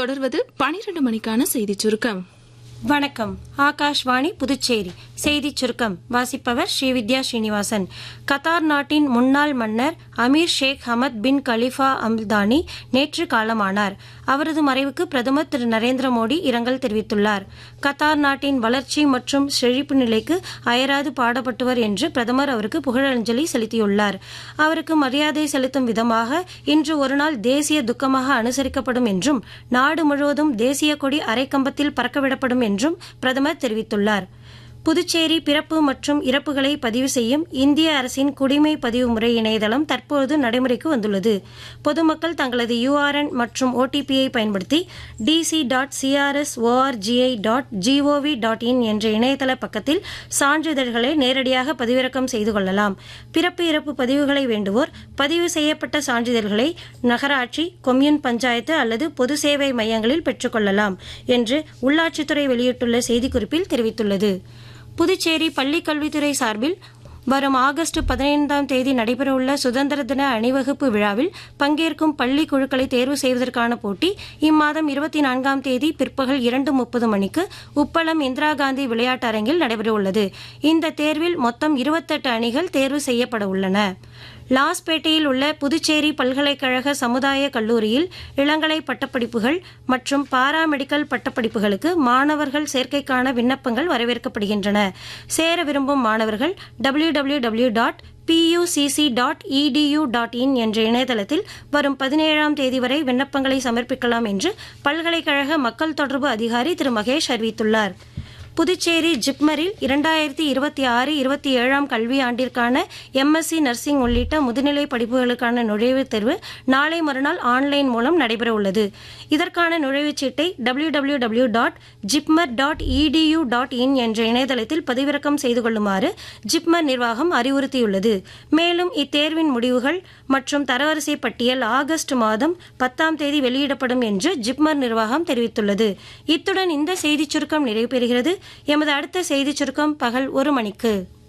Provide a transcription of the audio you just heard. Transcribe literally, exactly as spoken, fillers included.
தொடர்வது பனிரெண்டு மணிக்கான செய்திச் சுருக்கம். வணக்கம். ஆகாஷ்வாணி புதுச்சேரி செய்திச் சுருக்கம் வாசிப்பவர் ஸ்ரீவித்யா ஸ்ரீனிவாசன். கத்தார் நாட்டின் முன்னாள் மன்னர் அமீர் ஷேக் ஹமத் பின் கலிஃபா அல்தானி நேற்று காலமானார். அவரது மறைவுக்கு பிரதமர் திரு நரேந்திர மோடி இரங்கல் தெரிவித்துள்ளார். கத்தார் நாட்டின் வளர்ச்சி மற்றும் செழிப்பு நிலைக்கு அயராது பாடுபட்டவர் என்று பிரதமர் அவருக்கு புகழஞ்சலி செலுத்தியுள்ளார். அவருக்கு மரியாதை செலுத்தும் விதமாக இன்று ஒருநாள் தேசிய துக்கமாக அனுசரிக்கப்படும் என்றும் நாடு முழுவதும் தேசிய கொடி அரைக்கம்பத்தில் பறக்கவிடப்படும் என்றும் பிரதமர் தெரிவித்துள்ளார். புதுச்சேரி பிறப்பு மற்றும் இறப்புகளை பதிவு செய்யும் இந்திய அரசின் குடிமை பதிவு முறை இணையதளம் தற்போது நடைமுறைக்கு வந்துள்ளது. பொதுமக்கள் தங்களது யூஆர்என் மற்றும் ஓடிபியை பயன்படுத்தி DC dot CRS ஓஆர்ஜிஐ dot gov dot in என்ற இணையதள பக்கத்தில் சான்றிதழ்களை நேரடியாக பதிவிறக்கம் செய்து கொள்ளலாம். பிறப்பு இறப்பு பதிவுகளை வேண்டுவோர் பதிவு செய்யப்பட்ட சான்றிதழ்களை நகராட்சி, கொம்யூன் பஞ்சாயத்து அல்லது பொது சேவை மையங்களில் பெற்றுக்கொள்ளலாம் என்று உள்ளாட்சித்துறை வெளியிட்டுள்ள செய்திக்குறிப்பில் தெரிவித்துள்ளது. புதுச்சேரி பள்ளிக் கல்வித்துறை சார்பில் வரும் ஆகஸ்ட் பதினைந்தாம் தேதி நடைபெறவுள்ள சுதந்திர தின அணிவகுப்பு விழாவில் பங்கேற்கும் பள்ளி குழுக்களை தேர்வு செய்வதற்கான போட்டி இம்மாதம் இருபத்தி நான்காம் தேதி பிற்பகல் இரண்டு முப்பது மணிக்கு உப்பளம் இந்திரா காந்தி விளையாட்டு அரங்கில் நடைபெறவுள்ளது. இந்த தேர்வில் மொத்தம் இருபத்தெட்டு அணிகள் தேர்வு செய்யப்பட உள்ளன. லாஸ்பேட்டையில் உள்ள புதுச்சேரி பல்கலைக்கழக சமுதாய கல்லூரியில் இளங்கலை பட்டப்படிப்புகள் மற்றும் பாராமெடிக்கல் பட்டப்படிப்புகளுக்கு மாணவர்கள் சேர்க்கைக்கான விண்ணப்பங்கள் வரவேற்கப்படுகின்றன. சேர விரும்பும் மாணவர்கள் W W W dot பியூசிசி dot edu dot in என்ற இணையதளத்தில் வரும் பதினேழாம் தேதி வரை விண்ணப்பங்களை சமர்ப்பிக்கலாம் என்று பல்கலைக்கழக மக்கள் தொடர்பு அதிகாரி திரு மகேஷ் அறிவித்துள்ளார். புதுச்சேரி ஜிப்மரில் இரண்டாயிரத்தி இருபத்தி ஆறு இருபத்தி ஏழாம் கல்வி ஆண்டிற்கான எம்எஸ்சி நர்சிங் உள்ளிட்ட முதுநிலை படிப்புகளுக்கான நுழைவுத் தேர்வு நாளை மறுநாள் ஆன்லைன் மூலம் நடைபெறவுள்ளது. இதற்கான நுழைவுச் சீட்டை W W W dot JIPMER dot edu dot in என்ற இணையதளத்தில் பதிவிறக்கம் செய்து கொள்ளுமாறு ஜிப்மர் நிர்வாகம் அறிவுறுத்தியுள்ளது. மேலும் இத்தேர்வின் முடிவுகள் மற்றும் தரவரிசை பட்டியல் ஆகஸ்ட் மாதம் பத்தாம் தேதி வெளியிடப்படும் என்று ஜிப்மர் நிர்வாகம் தெரிவித்துள்ளது. இத்துடன் இந்த செய்திச் சுருக்கம் நிறைவு பெறுகிறது. எமது அடுத்த செய்திச் சுருக்கம் பகல் ஒரு மணிக்கு.